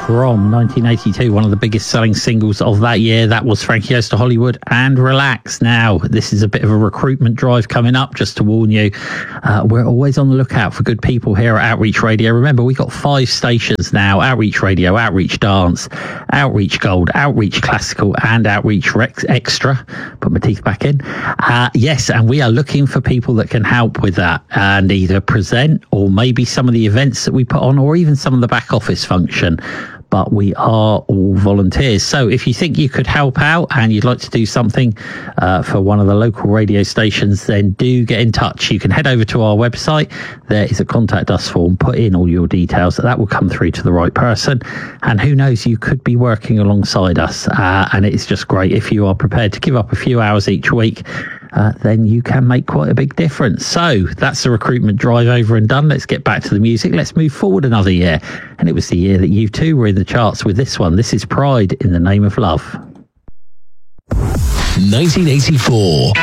from 1982, one of the biggest selling singles of that year. That was Frankie Goes to Hollywood and Relax. Now, this is a bit of a recruitment drive coming up, just to warn you. We're always on the lookout for good people here at Outreach Radio. Remember, we've got 5 stations now: Outreach Radio, Outreach Dance, Outreach Gold, Outreach Classical, and Outreach Extra. Put my teeth back in. Yes, and we are looking for people that can help with that and either present or maybe some of the events that we put on, or even some of the back office function. But we are all volunteers. So if you think you could help out and you'd like to do something for one of the local radio stations, then do get in touch. You can head over to our website. There is a contact us form. Put in all your details. That will come through to the right person. And who knows, you could be working alongside us. And it's just great. If you are prepared to give up a few hours each week, then you can make quite a big difference. So that's the recruitment drive over and done. Let's get back to the music. Let's move forward another year. And it was the year that U2 were in the charts with this one. This is Pride in the Name of Love. 1984.